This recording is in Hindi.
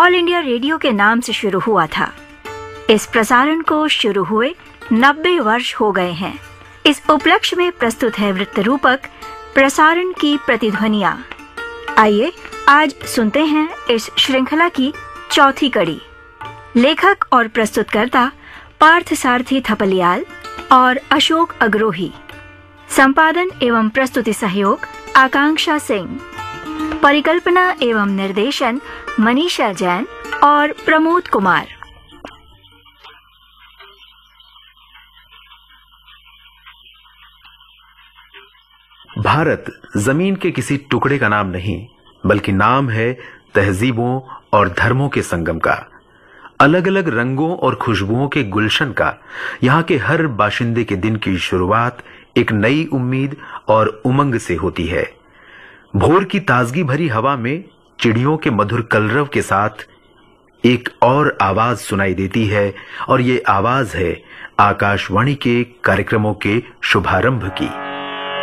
ऑल इंडिया रेडियो के नाम से शुरू हुआ था। इस प्रसारण को शुरू हुए 90 वर्ष हो गए हैं। इस उपलक्ष्य में प्रस्तुत है वृत्त रूपक प्रसारण की प्रतिध्वनियां। आइए आज सुनते हैं इस श्रृंखला की चौथी कड़ी। लेखक और प्रस्तुतकर्ता पार्थ सारथी थपलियाल और अशोक अग्रोही। संपादन एवं प्रस्तुति सहयोग आकांक्षा सिंह। परिकल्पना एवं निर्देशन मनीषा जैन और प्रमोद कुमार। भारत जमीन के किसी टुकड़े का नाम नहीं, बल्कि नाम है तहजीबों और धर्मों के संगम का, अलग अलग रंगों और खुशबुओं के गुलशन का। यहाँ के हर बाशिंदे के दिन की शुरुआत एक नई उम्मीद और उमंग से होती है। भोर की ताजगी भरी हवा में चिड़ियों के मधुर कलरव के साथ एक और आवाज सुनाई देती है, और ये आवाज है आकाशवाणी के कार्यक्रमों के शुभारंभ की।